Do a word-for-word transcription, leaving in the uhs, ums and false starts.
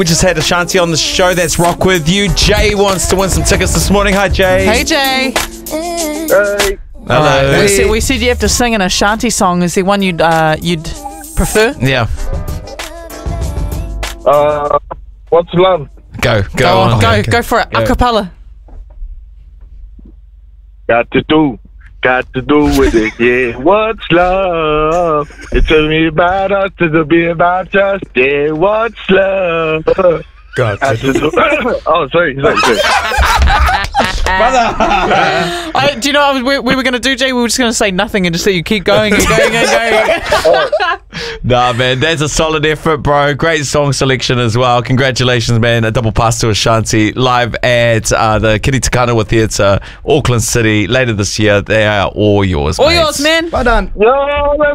We just had Ashanti on the show. That's Rock With You. Jay wants to win some tickets this morning. Hi, Jay. Hey, Jay. Hey. Hello. We said, we said you have to sing an Ashanti song. Is there one you'd uh, you'd prefer? Yeah. Uh, what's love? Go. Go, Go on. on, go, go for it. Go. A cappella. Got to do, got to do with it. Yeah, what's love? It's to be about us, to be about us. Yeah, what's love? Got Got to do. Oh, sorry, sorry, sorry. I, do you know what we, we were going to do, Jay? We were just going to say nothing and just let you keep going and going and going. Nah, man, that's a solid effort, bro. Great song selection as well. Congratulations, man. A double pass to Ashanti live at uh, the Kitty Takana with Theatre, Auckland City later this year. They are all yours, All mates. yours, man. Well done. Yo,